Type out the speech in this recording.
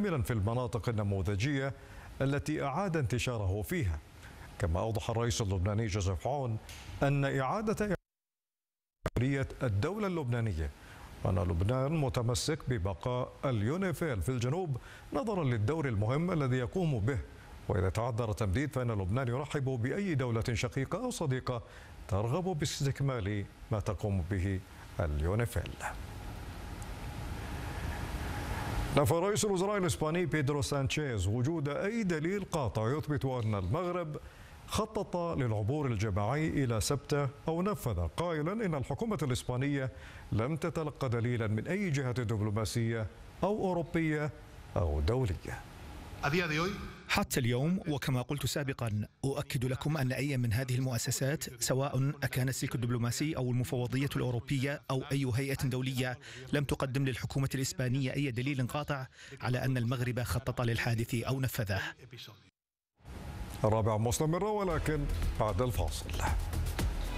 كاملا في المناطق النموذجية التي أعاد انتشاره فيها. كما أوضح الرئيس اللبناني جوزيف عون أن إعادة الدولة اللبنانية وأن لبنان متمسك ببقاء اليونيفيل في الجنوب نظرا للدور المهم الذي يقوم به، وإذا تعذر تمديد فإن لبنان يرحب بأي دولة شقيقة أو صديقة ترغب باستكمال ما تقوم به اليونيفيل. نفى رئيس الوزراء الإسباني بيدرو سانشيز وجود أي دليل قاطع يثبت أن المغرب خطط للعبور الجماعي إلى سبتة أو نفذ، قائلا إن الحكومة الإسبانية لم تتلقى دليلا من أي جهة دبلوماسية أو أوروبية أو دولية. حتى اليوم وكما قلت سابقا أؤكد لكم أن أي من هذه المؤسسات سواء أكان السلك الدبلوماسي أو المفوضية الأوروبية أو أي هيئة دولية لم تقدم للحكومة الإسبانية أي دليل قاطع على أن المغرب خطط للحادث أو نفذه. الرابعة مستمرة ولكن بعد الفاصل.